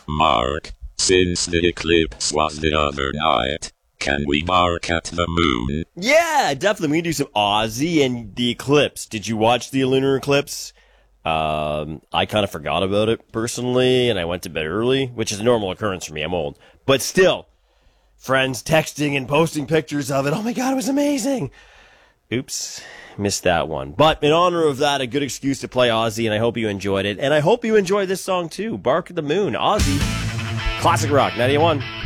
Mark, since the eclipse was the other night, can we bark at the moon? Yeah, definitely. We can do some Ozzy and the eclipse. Did you watch the lunar eclipse? I kind of forgot about it personally, and I went to bed early, which is a normal occurrence for me. I'm old. But still, friends texting and posting pictures of it. Oh my God, it was amazing. Oops, missed that one. But in honor of that, a good excuse to play Ozzy, and I hope you enjoyed it. And I hope you enjoy this song too. Bark at the Moon, Ozzy, classic rock, 91.